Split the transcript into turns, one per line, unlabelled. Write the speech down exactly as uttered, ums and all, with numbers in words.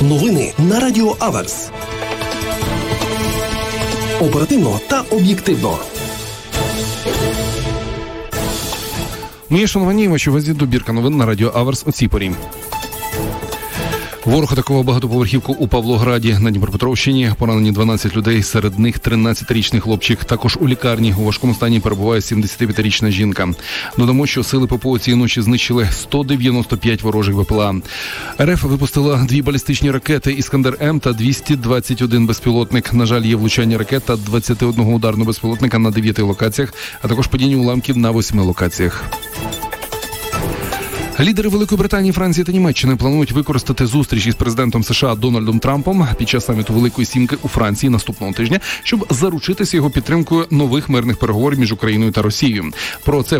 Новини на Радіо Аверс. Оперативно та об'єктивно.
Мої шановані, ваші увазі добірка новин на Радіо Аверс у цій порі. Ворог атакував багатоповерхівку у Павлограді на Дніпропетровщині. Поранені дванадцять людей, серед них тринадцятирічний хлопчик. Також у лікарні у важкому стані перебуває сімдесятип'ятирічна жінка. Додамо, що сили ППО цієї ночі знищили сто дев'яносто п'ять ворожих ВПЛА. РФ випустила дві балістичні ракети «Іскандер-М» та двісті двадцять один безпілотник. На жаль, є влучання ракет та двадцять один ударного безпілотника на дев'яти локаціях, а також падіння уламків на восьми локаціях. Лідери Великої Британії, Франції та Німеччини планують використати зустріч із президентом США Дональдом Трампом під час саміту Великої Сімки у Франції наступного тижня, щоб заручитися його підтримкою нових мирних переговорів між Україною та Росією. Про це